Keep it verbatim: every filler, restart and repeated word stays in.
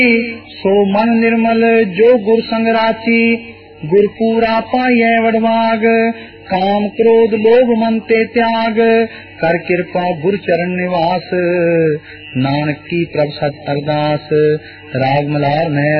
सो मन निर्मल जो गुर संग राची, गुरपूरा पाइये वडभाग, काम क्रोध लोभ मन ते त्याग, कर कृपा गुर चरण निवास, नानक की प्रभ सत अरदास। राग मलार में